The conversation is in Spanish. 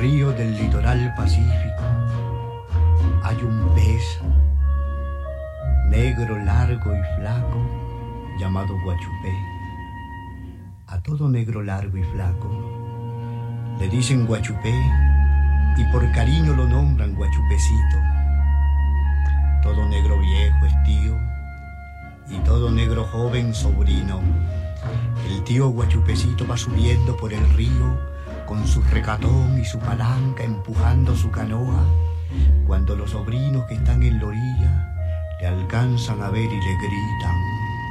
río del litoral pacífico hay un pez negro, largo y flaco llamado guachupé. A todo negro, largo y flaco le dicen guachupé y por cariño lo nombran guachupecito. Todo negro viejo es tío y todo negro joven sobrino. El tío guachupecito va subiendo por el río con su recatón y su palanca empujando su canoa, cuando los sobrinos que están en la orilla le alcanzan a ver y le gritan: